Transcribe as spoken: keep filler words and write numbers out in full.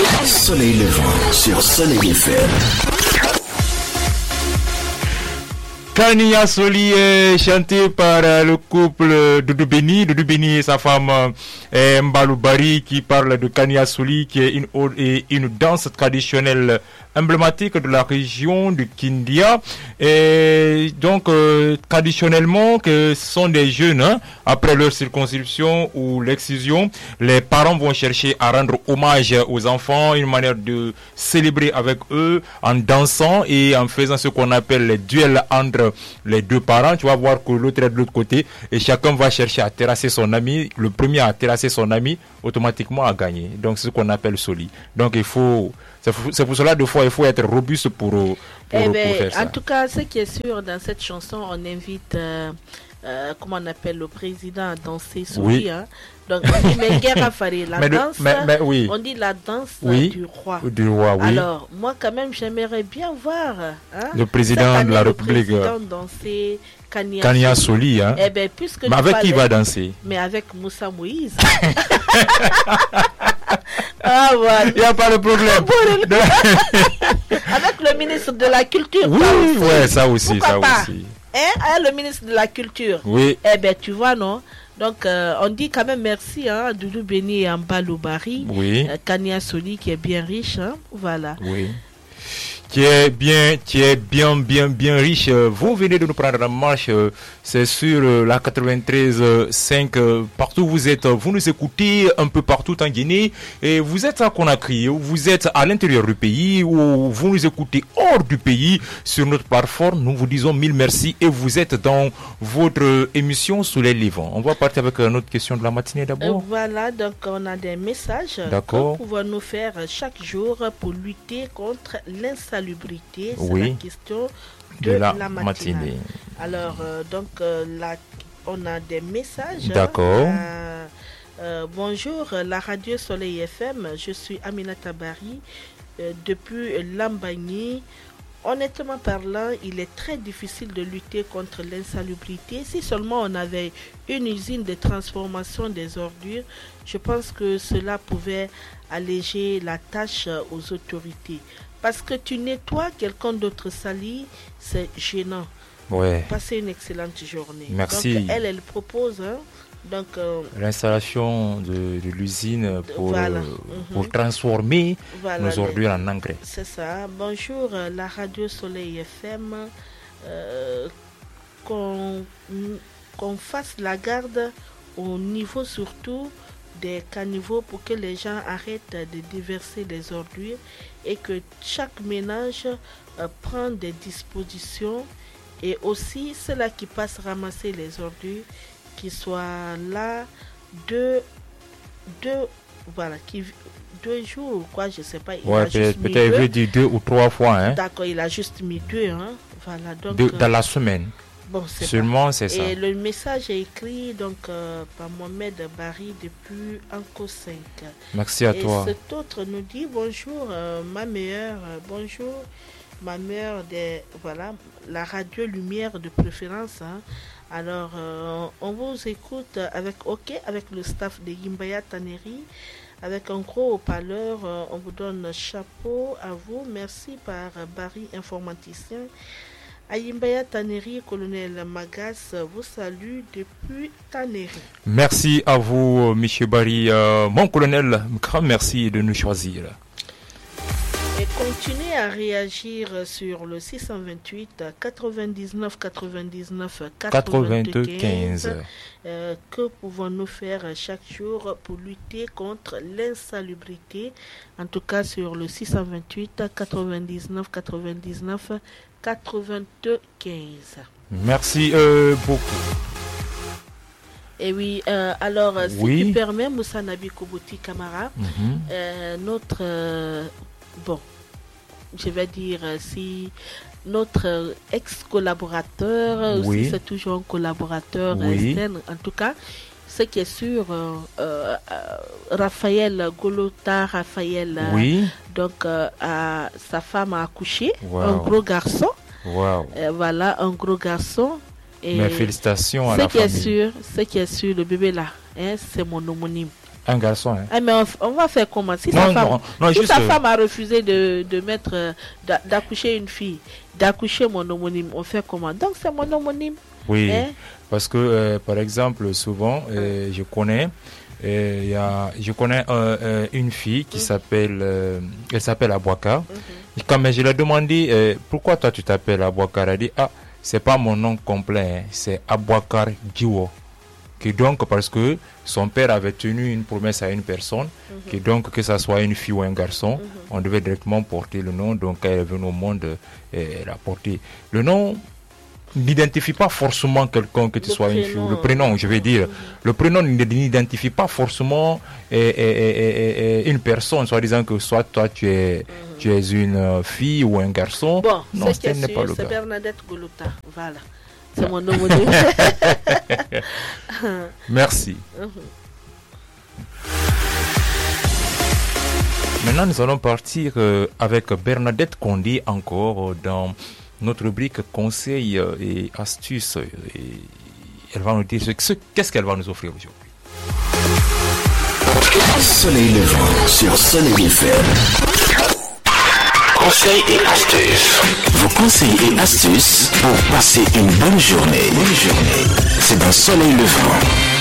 Soleil levant sur Soleil F M. Kania Soli est chanté par euh, le couple Doudou Beni, Doudou Beni et sa femme euh, Mbalou Bari, qui parle de Kania Soli, qui est une, et une danse traditionnelle emblématique de la région de Kindia. Et donc, euh, traditionnellement, que ce sont des jeunes, hein, après leur circonscription ou l'excision, les parents vont chercher à rendre hommage aux enfants, une manière de célébrer avec eux en dansant et en faisant ce qu'on appelle les duels entre les deux parents. Tu vas voir que l'autre est de l'autre côté et chacun va chercher à terrasser son ami. Le premier à terrasser son ami, automatiquement a gagné. Donc, c'est ce qu'on appelle Soli. Donc, il faut... C'est pour cela, deux fois, il faut être robuste pour, pour, eh pour ben, faire ça. En tout cas, ce qui est sûr, dans cette chanson, on invite, euh, euh, comment on appelle, le président à danser Soli. Oui. Hein. Donc, on dit, mais Guerra Faré, la mais danse, de, mais, mais, oui. on dit la danse oui. du roi. Du roi, oui. Alors, moi, quand même, j'aimerais bien voir hein, le président année, de la République. Le président danser Kania, Kania Soli. Soli hein. Eh ben, puisque mais avec qui il va danser? Mais avec Moussa Moïse. Ah, voilà. Il n'y a pas de problème. Avec le ministre de la Culture. Oui, aussi. Ouais, ça aussi, Pourquoi ça pas? aussi. Hein, le ministre de la Culture. Oui. Eh bien, tu vois, non? Donc, euh, on dit quand même merci hein, à Doudou Beni et Mbalou Bari. Oui. Euh, Kania Soli qui est bien riche. Hein, voilà. Oui. Qui est bien, qui est bien, bien, bien riche. Vous venez de nous prendre en marche. C'est sur la quatre-vingt-treize virgule cinq. Partout où vous êtes, vous nous écoutez un peu partout en Guinée. Et vous êtes à Conakry, vous êtes à l'intérieur du pays, ou vous nous écoutez hors du pays sur notre plateforme. Nous vous disons mille merci et vous êtes dans votre émission Soleil levant. On va partir avec une autre question de la matinée d'abord. Euh, voilà, donc on a des messages D'accord. que pouvons-nous faire chaque jour pour lutter contre l'insalubrité. C'est oui. la question de, de la, la matinée. matinée. Alors, euh, donc, euh, la, on a des messages. D'accord. Euh, euh, bonjour, la radio Soleil F M. Je suis Aminata Bari euh, depuis Lambagny. Honnêtement parlant, il est très difficile de lutter contre l'insalubrité. Si seulement on avait une usine de transformation des ordures, je pense que cela pouvait alléger la tâche aux autorités. Parce que tu nettoies quelqu'un d'autre sali, c'est gênant. Ouais. Passez une excellente journée. Merci. Donc, elle, elle propose hein, donc, euh, l'installation de, de l'usine pour, voilà. euh, mm-hmm. pour transformer voilà, nos ordures en engrais. C'est ça. Bonjour, la radio Soleil F M. Euh, qu'on, qu'on fasse la garde au niveau surtout des caniveaux pour que les gens arrêtent de déverser les ordures et que chaque ménage euh, prend des dispositions et aussi ceux-là qui passent ramasser les ordures qui soient là deux, deux, voilà, qui, deux jours ou quoi, je sais pas. Il ouais, peut-être peut veut dire deux ou trois fois. Hein. D'accord, il a juste mis deux. Hein. Voilà, donc, de, dans la semaine. Bon, c'est Seulement, pas. c'est ça. Et le message est écrit donc, euh, par Mohamed Bari depuis Anco cinq. Merci à et toi. Et cet autre nous dit bonjour, euh, ma meilleure, euh, bonjour, ma meilleure des. Voilà, la radio lumière de préférence. Hein. Alors, euh, on vous écoute avec OK, avec le staff de Yimbaya Taneri. Avec un gros haut-parleur, euh, on vous donne chapeau à vous. Merci par Bari Informaticien. Ayimbaya Taneri, colonel Magas, vous salue depuis Taneri. Merci à vous, M. Bari. Euh, mon colonel, grand merci de nous choisir. Et continuez à réagir sur le six cent vingt-huit quatre-vingt-dix-neuf quatre-vingt-dix-neuf quatre-vingt-quinze. Euh, que pouvons-nous faire chaque jour pour lutter contre l'insalubrité? En tout cas sur le six cent vingt-huit quatre-vingt-dix-neuf quatre-vingt-dix-neuf quatre-vingt-quinze. Merci euh, beaucoup. Et oui, euh, alors, si oui. tu permets, Moussa Nabi Koboti Kamara, mm-hmm. euh, notre, euh, bon, je vais dire, si notre ex-collaborateur, oui. si c'est toujours un collaborateur oui. externe, en tout cas, ce qui est sûr, euh, euh, Raphaël Golota, Raphaël, oui. donc euh, a, sa femme a accouché, wow. un gros garçon, wow. euh, voilà, un gros garçon. Et mes félicitations à ce la qui famille. Est sûr, ce qui est sûr, le bébé là, hein, c'est mon homonyme. Un garçon, hein. Ah, mais on, on va faire comment? Si Non, sa femme, non, non, si juste, sa euh, femme a refusé de, de mettre, euh, d'a- d'accoucher une fille, d'accoucher mon homonyme, on fait comment? Donc c'est mon homonyme. Oui, Hein? parce que euh, par exemple, souvent, euh, je connais, euh, il y a, je connais euh, euh, une fille qui Mhm. s'appelle, euh, elle s'appelle Abouakar. Mhm. Et quand mais je lui ai demandé euh, pourquoi toi tu t'appelles Abouakar, elle a dit ah c'est pas mon nom complet, hein, c'est Abouakar Djiwo. Que donc parce que son père avait tenu une promesse à une personne, Mhm. que donc que ça soit une fille ou un garçon, Mhm. on devait directement porter le nom. Donc quand elle est venue au monde, euh, elle a porté le nom. N'identifie pas forcément quelqu'un que tu Le sois une fille ou le prénom, prénom, je vais dire. Mhm. Le prénom n'identifie pas forcément eh, eh, eh, eh, une personne, soit disant que soit toi tu es, Mhm. tu es une euh, fille ou un garçon. Bon, Non, ce qui est ce n'est pas sûr, le c'est cas. Bernadette Goluta. Voilà. C'est mon homonyme. Merci. Mhm. Maintenant, nous allons partir euh, avec Bernadette Condé encore euh, dans notre rubrique conseils euh, et astuces. Et elle va nous dire ce, ce- qu'est-ce qu'elle va nous offrir aujourd'hui. Soleil levant sur Soleil F M. Conseils et astuces. Vos conseils et astuces pour passer une bonne journée. Bonne journée. C'est dans Soleil levant.